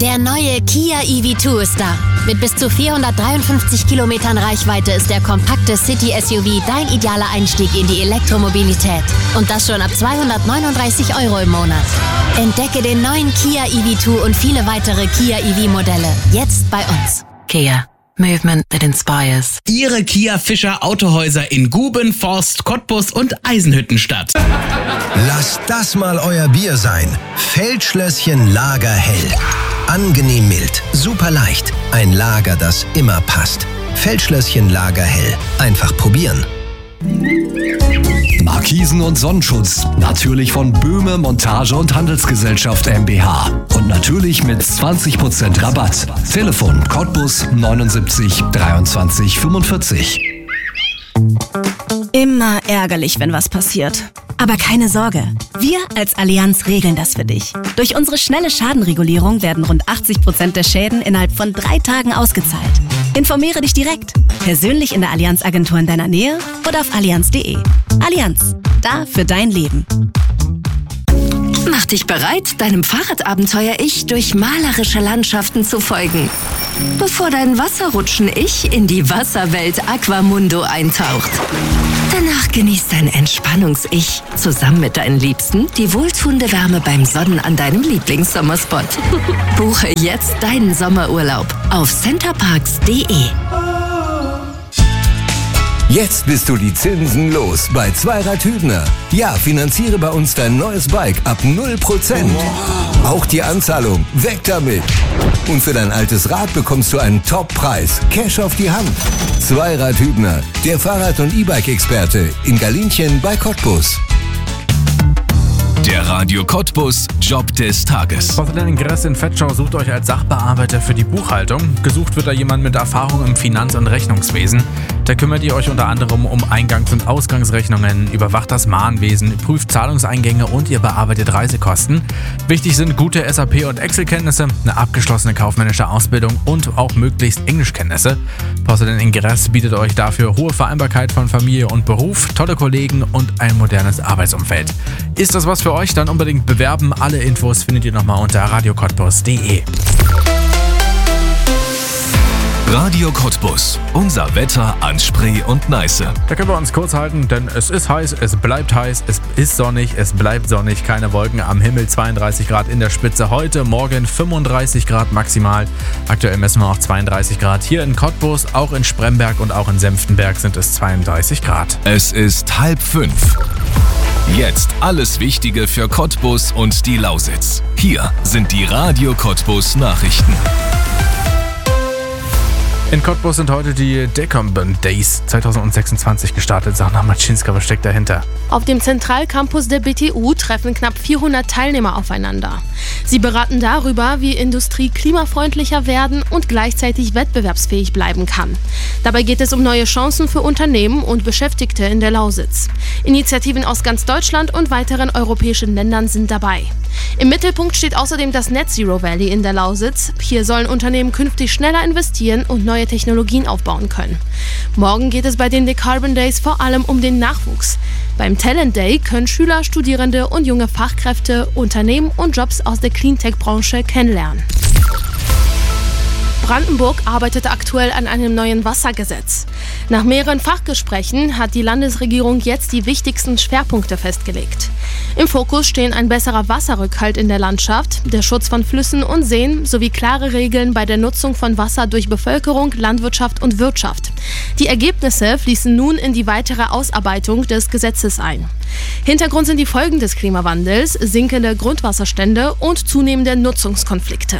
Der neue Kia EV2 ist da. Mit bis zu 453 Kilometern Reichweite ist der kompakte City-SUV dein idealer Einstieg in die Elektromobilität. Und das schon ab 239 € im Monat. Entdecke den neuen Kia EV2 und viele weitere Kia EV-Modelle jetzt bei uns. Kia. Movement that inspires. Ihre Kia Fischer Autohäuser in Guben, Forst, Cottbus und Eisenhüttenstadt. Lasst das mal euer Bier sein. Feldschlösschen Lager Hell. Angenehm mild, super leicht. Ein Lager, das immer passt. Feldschlösschen Lager Hell. Einfach probieren. Markisen und Sonnenschutz. Natürlich von Böhme Montage und Handelsgesellschaft MBH. Und natürlich mit 20% Rabatt. Telefon Cottbus 79 23 45. Immer ärgerlich, wenn was passiert. Aber keine Sorge, wir als Allianz regeln das für dich. Durch unsere schnelle Schadenregulierung werden rund 80% der Schäden innerhalb von 3 Tagen ausgezahlt. Informiere dich direkt, persönlich in der Allianz-Agentur in deiner Nähe oder auf allianz.de. Allianz, da für dein Leben. Mach dich bereit, deinem Fahrradabenteuer-Ich durch malerische Landschaften zu folgen. Bevor dein Wasserrutschen-Ich in die Wasserwelt Aquamundo eintaucht. Danach genießt dein Entspannungs-Ich zusammen mit deinen Liebsten die wohltuende Wärme beim Sonnen an deinem Lieblingssommerspot. Buche jetzt deinen Sommerurlaub auf centerparks.de. Jetzt bist du die Zinsen los bei Zweirad Hübner. Ja, finanziere bei uns dein neues Bike ab 0%. Auch die Anzahlung, weg damit. Und für dein altes Rad bekommst du einen Top-Preis. Cash auf die Hand. Zweirad Hübner, der Fahrrad- und E-Bike-Experte in Galinchen bei Cottbus. Der Radio Cottbus Job des Tages. Postelen Ingress in Vetschau sucht euch als Sachbearbeiter für die Buchhaltung. Gesucht wird da jemand mit Erfahrung im Finanz- und Rechnungswesen. Da kümmert ihr euch unter anderem um Eingangs- und Ausgangsrechnungen, überwacht das Mahnwesen, prüft Zahlungseingänge und ihr bearbeitet Reisekosten. Wichtig sind gute SAP- und Excel-Kenntnisse, eine abgeschlossene kaufmännische Ausbildung und auch möglichst Englischkenntnisse. Postelen Ingress bietet euch dafür hohe Vereinbarkeit von Familie und Beruf, tolle Kollegen und ein modernes Arbeitsumfeld. Ist das was für euch? Dann unbedingt bewerben. Alle Infos findet ihr nochmal unter radiocottbus.de. Radio Cottbus. Unser Wetter an Spree und Neiße. Da können wir uns kurz halten, denn es ist heiß, es bleibt heiß, es ist sonnig, es bleibt sonnig, keine Wolken am Himmel, 32 Grad in der Spitze. Heute, morgen 35 Grad maximal. Aktuell messen wir auch 32 Grad hier in Cottbus, auch in Spremberg und auch in Senftenberg sind es 32 Grad. Es ist 4:30. Jetzt alles Wichtige für Cottbus und die Lausitz. Hier sind die Radio Cottbus Nachrichten. In Cottbus sind heute die Decomband Days 2026 gestartet. Sana Maczynska, was steckt dahinter? Auf dem Zentralcampus der BTU treffen knapp 400 Teilnehmer aufeinander. Sie beraten darüber, wie Industrie klimafreundlicher werden und gleichzeitig wettbewerbsfähig bleiben kann. Dabei geht es um neue Chancen für Unternehmen und Beschäftigte in der Lausitz. Initiativen aus ganz Deutschland und weiteren europäischen Ländern sind dabei. Im Mittelpunkt steht außerdem das Net Zero Valley in der Lausitz. Hier sollen Unternehmen künftig schneller investieren und neue Technologien aufbauen können. Morgen geht es bei den Decarbon Days vor allem um den Nachwuchs. Beim Talent Day können Schüler, Studierende und junge Fachkräfte Unternehmen und Jobs aus der Cleantech-Branche kennenlernen. Brandenburg arbeitet aktuell an einem neuen Wassergesetz. Nach mehreren Fachgesprächen hat die Landesregierung jetzt die wichtigsten Schwerpunkte festgelegt. Im Fokus stehen ein besserer Wasserrückhalt in der Landschaft, der Schutz von Flüssen und Seen sowie klare Regeln bei der Nutzung von Wasser durch Bevölkerung, Landwirtschaft und Wirtschaft. Die Ergebnisse fließen nun in die weitere Ausarbeitung des Gesetzes ein. Hintergrund sind die Folgen des Klimawandels, sinkende Grundwasserstände und zunehmende Nutzungskonflikte.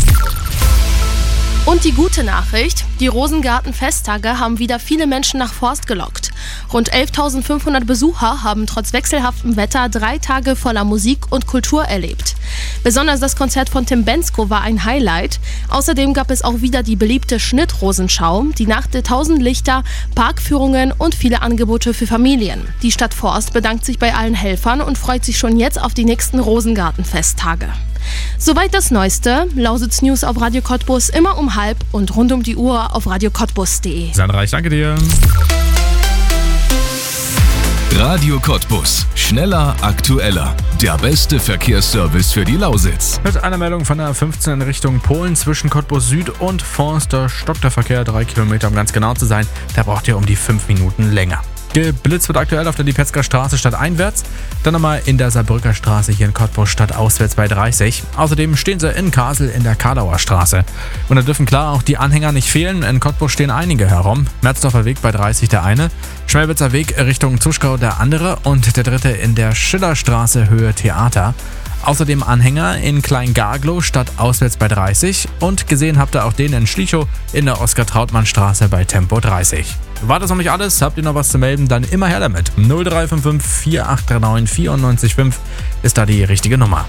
Und die gute Nachricht, die Rosengarten-Festtage haben wieder viele Menschen nach Forst gelockt. Rund 11.500 Besucher haben trotz wechselhaftem Wetter 3 Tage voller Musik und Kultur erlebt. Besonders das Konzert von Tim Bendzko war ein Highlight. Außerdem gab es auch wieder die beliebte Schnittrosenschau, die Nacht der 1000 Lichter, Parkführungen und viele Angebote für Familien. Die Stadt Forst bedankt sich bei allen Helfern und freut sich schon jetzt auf die nächsten Rosengarten-Festtage. Soweit das Neueste. Lausitz News auf Radio Cottbus immer um 12:30 und rund um die Uhr auf radiocottbus.de. Sandra, ich danke dir. Radio Cottbus. Schneller, aktueller. Der beste Verkehrsservice für die Lausitz. Mit einer Meldung von der 15 in Richtung Polen zwischen Cottbus Süd und Forster stockt der Verkehr 3 Kilometer, um ganz genau zu sein. Da braucht ihr um die 5 Minuten länger. Geblitzt wird aktuell auf der Lipetzker Straße stadteinwärts, dann nochmal in der Saarbrücker Straße hier in Cottbus stadtauswärts bei 30. Außerdem stehen sie in Kassel in der Kadauer Straße. Und da dürfen klar auch die Anhänger nicht fehlen. In Cottbus stehen einige herum. Merzdorfer Weg bei 30 der eine, Schmelwitzer Weg Richtung Zuschkau der andere und der dritte in der Schillerstraße Höhe Theater. Außerdem Anhänger in Kleingarglow stadtauswärts bei 30 und gesehen habt ihr auch den in Schlichow in der Oskar-Trautmann-Straße bei Tempo 30. War das noch nicht alles? Habt ihr noch was zu melden? Dann immer her damit. 0355 4839 94,5 ist da die richtige Nummer.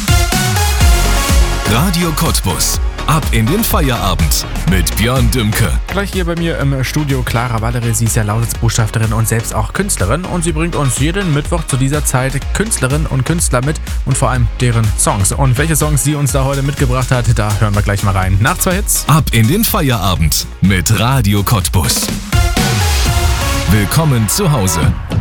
Radio Cottbus. Ab in den Feierabend mit Björn Dümke. Gleich hier bei mir im Studio Clara Valerie. Sie ist ja Lausitz-Botschafterin und selbst auch Künstlerin. Und sie bringt uns jeden Mittwoch zu dieser Zeit Künstlerinnen und Künstler mit und vor allem deren Songs. Und welche Songs sie uns da heute mitgebracht hat, da hören wir gleich mal rein. Nach 2 Hits. Ab in den Feierabend mit Radio Cottbus. Willkommen zu Hause.